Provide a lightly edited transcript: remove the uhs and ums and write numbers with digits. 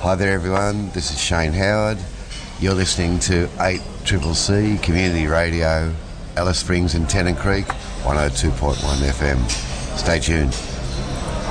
Hi there everyone, this is Shane Howard. You're listening to 8CCC Community Radio, Alice Springs and Tennant Creek, 102.1 FM. Stay tuned.